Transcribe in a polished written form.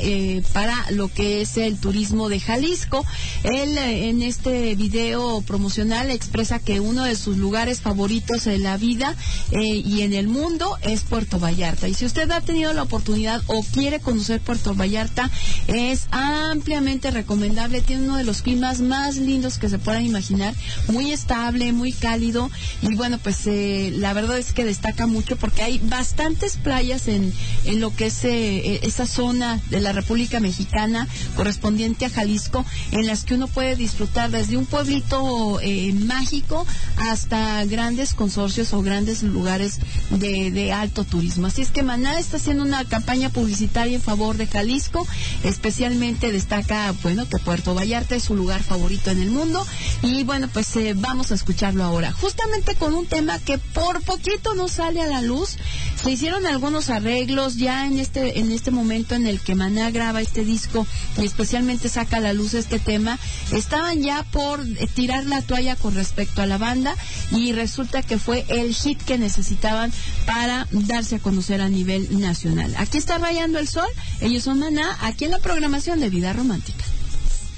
para lo que es el turismo de Jalisco. Él en este video promocional expresa que uno de sus lugares favoritos en la vida y en el mundo es Puerto Vallarta. Y si usted ha tenido la oportunidad o quiere conocer Puerto Vallarta, es ampliamente recomendable. Tiene uno de los climas más lindos que se puedan imaginar, muy estable, muy cálido, y bueno, pues la verdad es que destaca mucho porque hay bastantes playas en lo que es esa zona de la República Mexicana correspondiente a Jalisco, en las que uno puede disfrutar desde un pueblito mágico hasta grandes consorcios o grandes lugares de alto turismo. Así es que Maná está haciendo una campaña publicitaria en favor de Jalisco. Especialmente destaca, bueno, que Puerto Vallarta es su lugar favorito en el mundo, y bueno, pues vamos a escucharlo ahora, justamente con un tema que por poquito no sale a la luz. Se hicieron algunos arreglos ya en este momento en el que Maná graba este disco y especialmente saca a la luz este tema. Estaban ya por tirar la toalla con respecto a la banda, y resulta que fue el hit que necesitaban para darse a conocer a nivel nacional. Aquí está Rayando el Sol, ellos son Maná, aquí en la programación de Vida Romántica.